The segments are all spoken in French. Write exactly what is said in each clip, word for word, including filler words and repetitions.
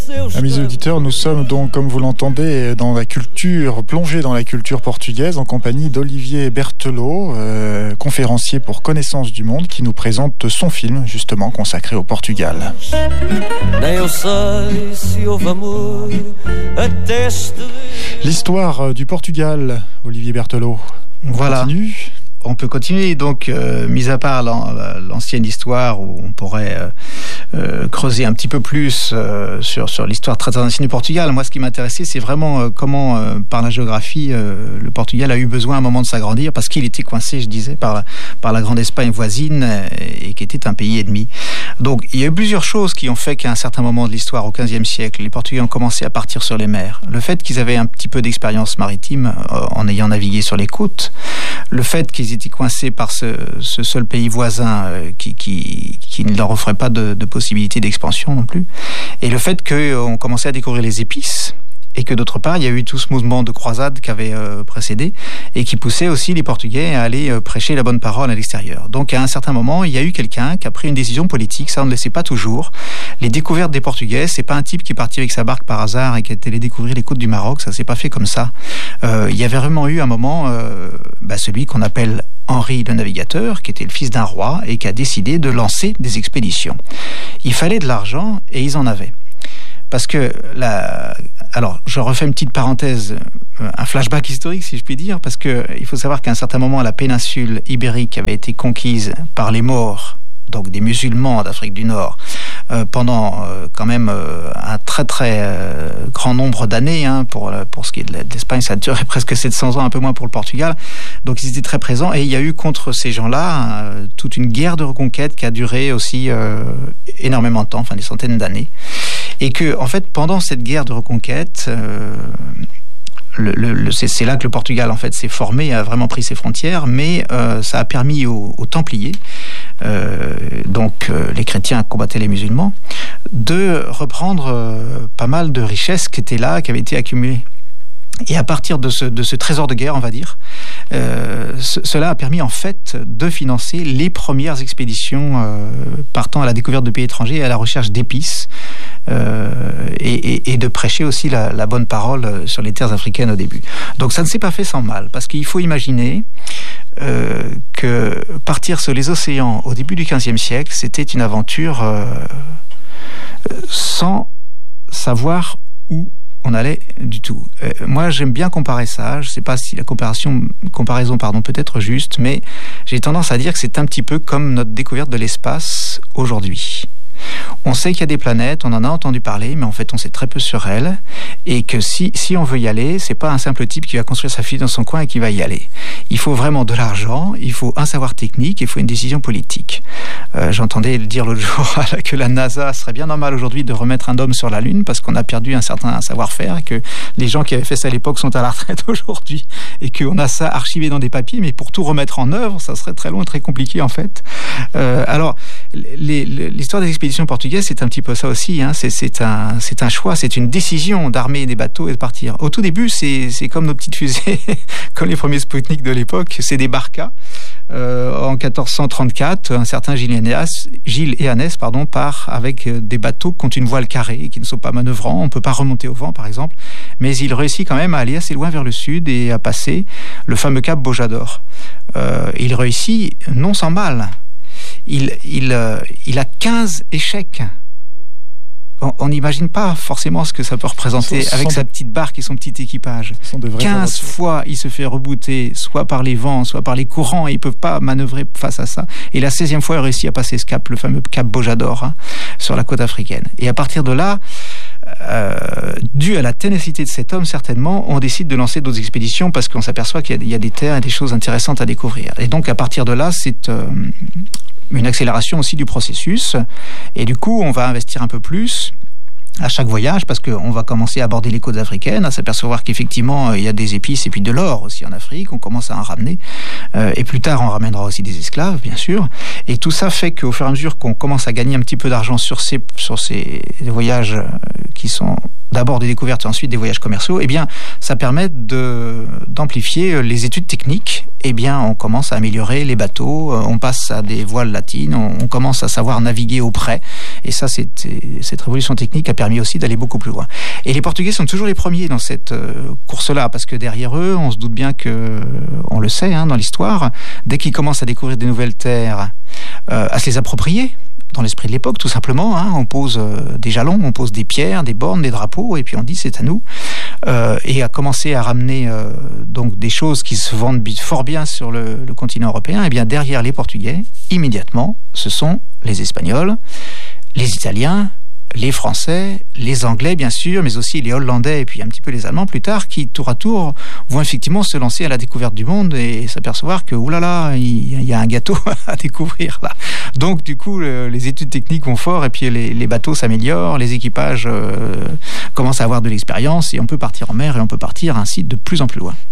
Amis auditeurs, nous sommes donc, comme vous l'entendez, dans la culture, plongés dans la culture portugaise en compagnie d'Olivier Berthelot, euh, conférencier pour Connaissance du Monde, qui nous présente son film, justement, consacré au Portugal. L'histoire du Portugal, Olivier Berthelot. On voilà. Continue. On peut continuer, donc, euh, mis à part l'an, l'ancienne histoire où on pourrait euh, euh, creuser un petit peu plus euh, sur, sur l'histoire très ancienne du Portugal. Moi, ce qui m'intéressait, c'est vraiment euh, comment, euh, par la géographie, euh, le Portugal a eu besoin à un moment de s'agrandir parce qu'il était coincé, je disais, par la, par la grande Espagne voisine euh, et qui était un pays ennemi. Donc, il y a eu plusieurs choses qui ont fait qu'à un certain moment de l'histoire, au quinzième siècle, les Portugais ont commencé à partir sur les mers. Le fait qu'ils avaient un petit peu d'expérience maritime euh, en ayant navigué sur les côtes, le fait qu'ils étaient coincés par ce, ce seul pays voisin euh, qui, qui, qui ne leur offrait pas de, de possibilité d'expansion non plus, et le fait qu'on commençait à découvrir les épices, et que d'autre part, il y a eu tout ce mouvement de croisade qui avait euh, précédé et qui poussait aussi les Portugais à aller euh, prêcher la bonne parole à l'extérieur. Donc à un certain moment, il y a eu quelqu'un qui a pris une décision politique, ça on ne le sait pas toujours. Les découvertes des Portugais, c'est pas un type qui est parti avec sa barque par hasard et qui est allé découvrir les côtes du Maroc, ça s'est pas fait comme ça. Euh, il y avait vraiment eu un moment, euh, bah, celui qu'on appelle Henri le Navigateur, qui était le fils d'un roi et qui a décidé de lancer des expéditions. Il fallait de l'argent et ils en avaient. Parce que, la... alors, je refais une petite parenthèse, un flashback historique, si je puis dire, parce qu'il faut savoir qu'à un certain moment, la péninsule ibérique avait été conquise par les Maures, donc des musulmans d'Afrique du Nord, euh, pendant euh, quand même euh, un très très euh, grand nombre d'années. Hein, pour, pour ce qui est de l'Espagne, ça a duré presque sept cents ans, un peu moins pour le Portugal. Donc ils étaient très présents et il y a eu contre ces gens-là euh, toute une guerre de reconquête qui a duré aussi euh, énormément de temps, enfin des centaines d'années. Et que, en fait, pendant cette guerre de reconquête, euh, le, le, le, c'est, c'est là que le Portugal, en fait, s'est formé, a vraiment pris ses frontières, mais euh, ça a permis aux, aux Templiers, euh, donc euh, les chrétiens combattaient les musulmans, de reprendre euh, pas mal de richesses qui étaient là, qui avaient été accumulées. Et à partir de ce, de ce trésor de guerre, on va dire, euh, ce, cela a permis en fait de financer les premières expéditions euh, partant à la découverte de pays étrangers et à la recherche d'épices euh, et, et, et de prêcher aussi la, la bonne parole sur les terres africaines au début. Donc ça ne s'est pas fait sans mal, parce qu'il faut imaginer euh, que partir sur les océans au début du quinzième siècle, c'était une aventure euh, sans savoir où on allait du tout. Euh, moi, j'aime bien comparer ça. Je ne sais pas si la comparaison, comparaison pardon, peut être juste, mais j'ai tendance à dire que c'est un petit peu comme notre découverte de l'espace aujourd'hui. On sait qu'il y a des planètes, on en a entendu parler, mais en fait, on sait très peu sur elles. Et que si, si on veut y aller, c'est pas un simple type qui va construire sa fusée dans son coin et qui va y aller. Il faut vraiment de l'argent, il faut un savoir technique, il faut une décision politique. Euh, j'entendais le dire l'autre jour que la NASA serait bien normal aujourd'hui de remettre un homme sur la Lune parce qu'on a perdu un certain savoir-faire et que les gens qui avaient fait ça à l'époque sont à la retraite aujourd'hui et qu'on a ça archivé dans des papiers, mais pour tout remettre en œuvre, ça serait très long et très compliqué en fait. Euh, alors, les, les, l'histoire des expéditions portugaises, c'est un petit peu ça aussi. Hein. C'est, c'est, un, c'est un choix, c'est une décision d'armer des bateaux et de partir. Au tout début, c'est, c'est comme nos petites fusées, comme les premiers Sputnik de l'époque, c'est des barcas. Euh, en quatorze cent trente-quatre, un certain Gilles Eanès, Gilles Eanès pardon, part avec des bateaux qui ont une voile carrée, qui ne sont pas manœuvrants. On ne peut pas remonter au vent, par exemple. Mais il réussit quand même à aller assez loin vers le sud et à passer le fameux cap Bojador. Euh, il réussit non sans mal. Il, il, euh, il a quinze échecs. On n'imagine pas forcément ce que ça peut représenter sont, avec sont sa de... petite barque et son petit équipage. quinze fois, il se fait rebooter, soit par les vents, soit par les courants, et ils ne peuvent pas manœuvrer face à ça. Et la seizième fois, il réussit à passer ce cap, le fameux cap Bojador, hein, sur la côte africaine. Et à partir de là, euh, dû à la ténacité de cet homme, certainement, on décide de lancer d'autres expéditions parce qu'on s'aperçoit qu'il y a, il y a des terres et des choses intéressantes à découvrir. Et donc, à partir de là, c'est... Euh, une accélération aussi du processus et du coup on va investir un peu plus à chaque voyage parce qu'on va commencer à aborder les côtes africaines, à s'apercevoir qu'effectivement il y a des épices et puis de l'or aussi en Afrique, on commence à en ramener euh, et plus tard on ramènera aussi des esclaves bien sûr, et tout ça fait qu'au fur et à mesure qu'on commence à gagner un petit peu d'argent sur ces, sur ces voyages qui sont d'abord des découvertes et ensuite des voyages commerciaux, eh bien, ça permet de, d'amplifier les études techniques. Eh bien, on commence à améliorer les bateaux, on passe à des voiles latines, on, on commence à savoir naviguer au près. Et ça, c'est, cette révolution technique a permis aussi d'aller beaucoup plus loin. Et les Portugais sont toujours les premiers dans cette euh, course-là, parce que derrière eux, on se doute bien que, on le sait hein, dans l'histoire, dès qu'ils commencent à découvrir des nouvelles terres, euh, à se les approprier, dans l'esprit de l'époque, tout simplement, hein, on pose euh, des jalons, on pose des pierres, des bornes, des drapeaux, et puis on dit c'est à nous. Euh, et à commencer à ramener euh, donc des choses qui se vendent fort bien sur le, le continent européen, et bien derrière les Portugais, immédiatement, ce sont les Espagnols, les Italiens, les Français, les Anglais bien sûr, mais aussi les Hollandais et puis un petit peu les Allemands plus tard, qui tour à tour vont effectivement se lancer à la découverte du monde et s'apercevoir que oulala, il y a un gâteau à découvrir là. Donc du coup, le, les études techniques vont fort et puis les, les bateaux s'améliorent, les équipages euh, commencent à avoir de l'expérience et on peut partir en mer et on peut partir ainsi de plus en plus loin.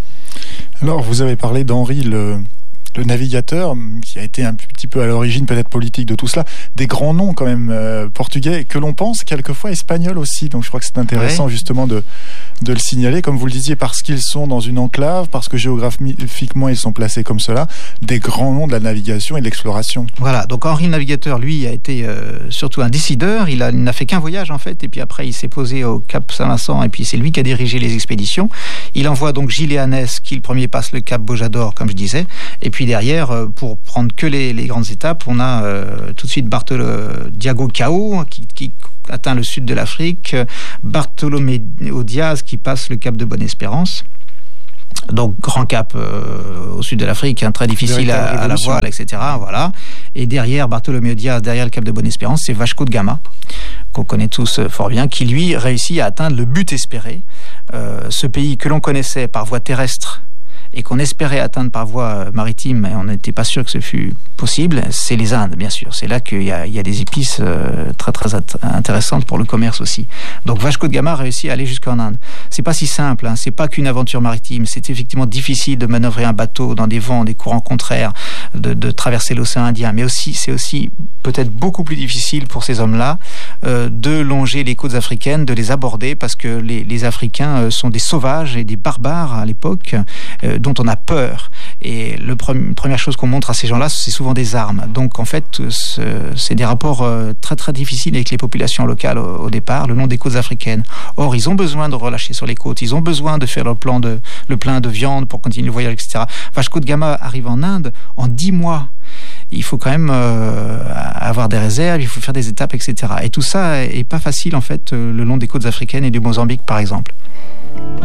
Alors vous avez parlé d'Henri le... le navigateur, qui a été un petit peu à l'origine peut-être politique de tout cela, des grands noms quand même euh, portugais, que l'on pense quelquefois espagnols aussi, donc je crois que c'est intéressant ouais. justement de, de le signaler, comme vous le disiez, parce qu'ils sont dans une enclave, parce que géographiquement ils sont placés comme cela, des grands noms de la navigation et de l'exploration. Voilà, donc Henri le navigateur, lui, a été euh, surtout un décideur, il, a, il n'a fait qu'un voyage en fait, et puis après il s'est posé au Cap Saint-Vincent, et puis c'est lui qui a dirigé les expéditions. Il envoie donc Gilles et Hanès, qui le premier passe le Cap Bojador, comme je disais, et puis derrière, pour prendre que les, les grandes étapes, on a euh, tout de suite Bartolo, Diago Cao qui, qui atteint le sud de l'Afrique, Bartolomeo Diaz qui passe le cap de Bonne-Espérance. Donc grand cap euh, au sud de l'Afrique, hein, très difficile à, à la voile, et cetera. Voilà. Et derrière Bartolomeo Diaz, derrière le cap de Bonne-Espérance, c'est Vasco de Gama, qu'on connaît tous fort bien, qui lui réussit à atteindre le but espéré. Euh, ce pays que l'on connaissait par voie terrestre et qu'on espérait atteindre par voie maritime, et on n'était pas sûr que ce fût possible, c'est les Indes, bien sûr. C'est là qu'il y a, il y a des épices euh, très très intéressantes pour le commerce aussi. Donc Vasco de Gama a réussi à aller jusqu'en Inde. C'est pas si simple, hein, c'est pas qu'une aventure maritime, c'est effectivement difficile de manœuvrer un bateau dans des vents, des courants contraires, de, de traverser l'océan Indien, mais aussi c'est aussi peut-être beaucoup plus difficile pour ces hommes-là euh, de longer les côtes africaines, de les aborder, parce que les, les Africains euh, sont des sauvages et des barbares à l'époque, euh, dont on a peur. Et la pre- première chose qu'on montre à ces gens-là, c'est souvent des armes. Donc en fait, ce, c'est des rapports euh, très très difficiles avec les populations locales au, au départ, le long des côtes africaines. Or, ils ont besoin de relâcher sur les côtes, ils ont besoin de faire leur plan de, le plein de viande pour continuer le voyage, et cetera. Vasco de Gama arrive en Inde en dix mois. Il faut quand même euh, avoir des réserves, il faut faire des étapes, et cetera. Et tout ça est pas facile en fait euh, le long des côtes africaines et du Mozambique par exemple.